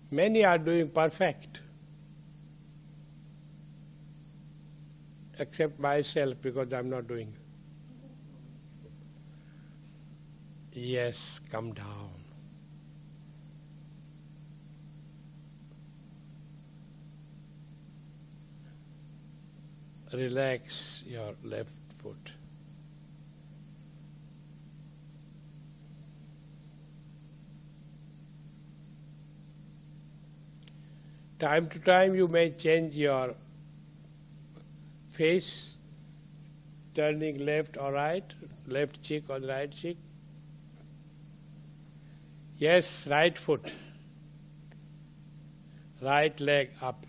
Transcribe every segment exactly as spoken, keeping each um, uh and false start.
Many are doing perfect, except myself, because I'm not doing. Yes, come down. Relax your left foot. Time to time you may change your face, turning left or right, left cheek or right cheek. Yes, right foot, right leg up.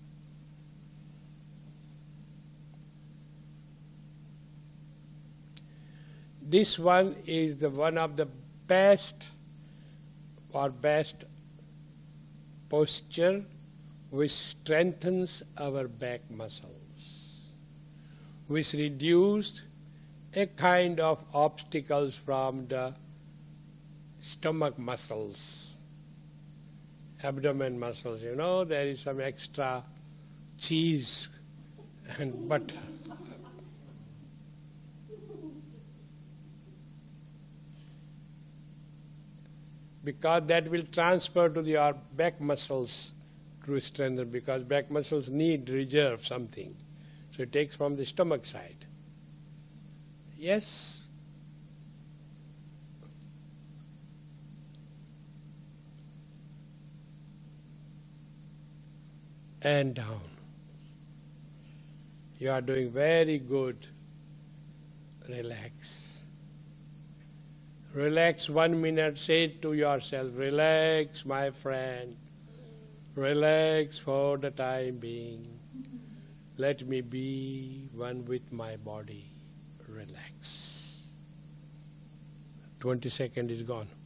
This one is the one of the best or best posture which strengthens our back muscles, which reduced a kind of obstacles from the stomach muscles, abdomen muscles. You know, there is some extra cheese and butter. Because that will transfer to your back muscles to strengthen, because back muscles need reserve something. So it takes from the stomach side. Yes. And down. You are doing very good. Relax. Relax one minute, say it to yourself, relax my friend, relax for the time being. Let me be one with my body. Relax. twenty seconds is gone.